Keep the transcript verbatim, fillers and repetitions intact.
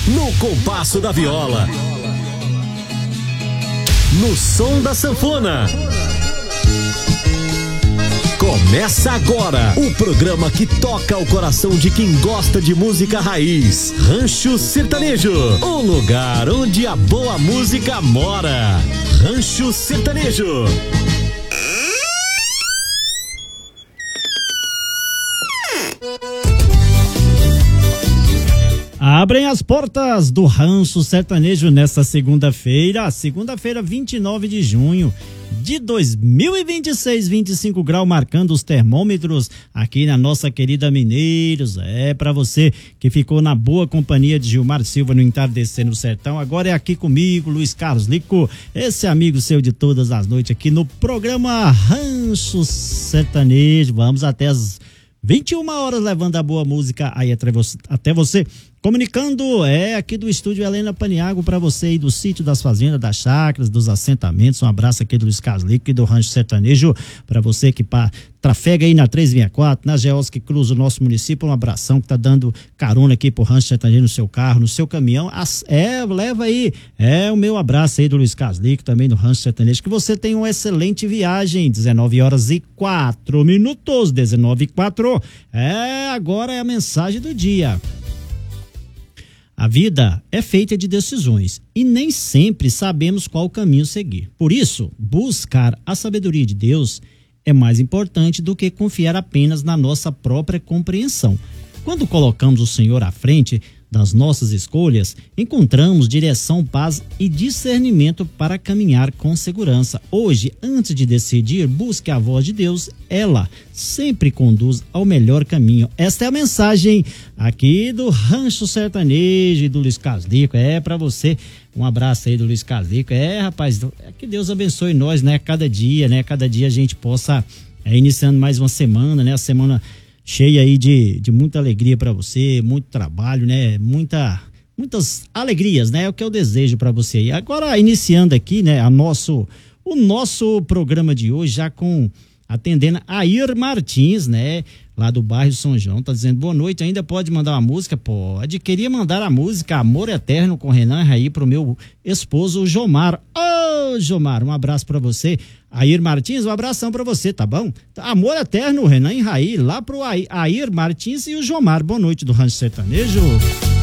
No compasso da viola, no som da sanfona. Começa agora o programa que toca o coração de quem gosta de música raiz. Rancho Sertanejo, o lugar onde a boa música mora. Rancho Sertanejo. Abrem as portas do Rancho Sertanejo nesta segunda-feira, segunda-feira, vinte e nove de junho de dois mil e vinte e seis, vinte e cinco graus marcando os termômetros aqui na nossa querida Mineiros. É para você que ficou na boa companhia de Gilmar Silva no Entardecer no Sertão. Agora é aqui comigo, Luiz Carlos Lico, esse amigo seu de todas as noites aqui no programa Rancho Sertanejo. Vamos até as vinte e uma horas levando a boa música aí até você, até você. Comunicando, é aqui do estúdio Helena Paniago para você aí do sítio, das fazendas, das chácaras, dos assentamentos. Um abraço aqui do Luiz Caslico e do Rancho Sertanejo para você que pá, trafega aí na trezentos e vinte e quatro, na Geos que cruza o nosso município. Um abração que tá dando carona aqui pro Rancho Sertanejo no seu carro, no seu caminhão. As, é, leva aí, é o meu abraço aí do Luiz Caslico, também do Rancho Sertanejo. Que você tenha uma excelente viagem. dezenove horas e quatro minutos, dezenove e quatro. É, agora é a mensagem do dia. A vida é feita de decisões e nem sempre sabemos qual caminho seguir. Por isso, buscar a sabedoria de Deus é mais importante do que confiar apenas na nossa própria compreensão. Quando colocamos o Senhor à frente das nossas escolhas, encontramos direção, paz e discernimento para caminhar com segurança. Hoje, antes de decidir, busque a voz de Deus. Ela sempre conduz ao melhor caminho. Esta é a mensagem aqui do Rancho Sertanejo e do Luiz Caslico. É para você. Um abraço aí do Luiz Caslico. É, rapaz, é que Deus abençoe nós, né? Cada dia, né? Cada dia a gente possa, é, iniciando mais uma semana, né? A semana cheia aí de, de muita alegria para você, muito trabalho, né? Muita, muitas alegrias, né? É o que eu desejo para você. E agora, iniciando aqui, né? A nosso, o nosso programa de hoje, já com atendendo a Ir Martins, né? Lá do bairro São João, tá dizendo boa noite, ainda pode mandar uma música? Pode. Queria mandar a música Amor Eterno com Renan Raí pro meu esposo Jomar. Ô, Jomar, um abraço para você. Air Martins, um abração para você, tá bom? Amor Eterno, Renan Raí, lá pro Air Martins e o Jomar. Boa noite do Rancho Sertanejo.